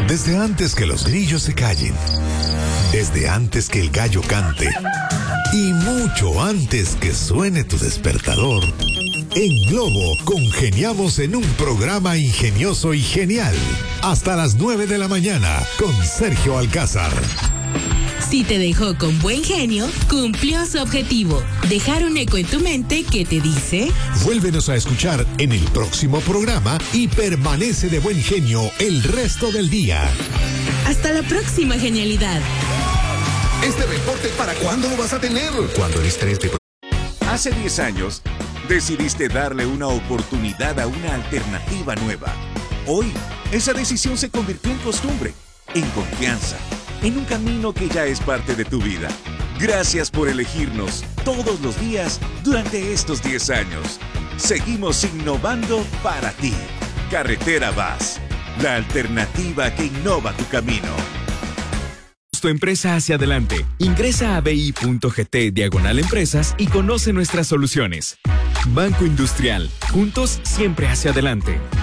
Desde antes que los grillos se callen, desde antes que el gallo cante y mucho antes que suene tu despertador, en Globo congeniamos en un programa ingenioso y genial. Hasta las 9 de la mañana con Sergio Alcázar. Si te dejó con buen genio, cumplió su objetivo. Dejar un eco en tu mente que te dice: vuélvenos a escuchar en el próximo programa y permanece de buen genio el resto del día. Hasta la próxima genialidad. ¿Este reporte para cuándo lo vas a tener? Cuando el estrés te... Hace 10 años, decidiste darle una oportunidad a una alternativa nueva. Hoy, esa decisión se convirtió en costumbre, en confianza, en un camino que ya es parte de tu vida. Gracias por elegirnos todos los días durante estos 10 años. Seguimos innovando para ti. Carretera VAS, la alternativa que innova tu camino. Tu empresa hacia adelante. Ingresa a bi.gt/empresas y conoce nuestras soluciones. Banco Industrial. Juntos siempre hacia adelante.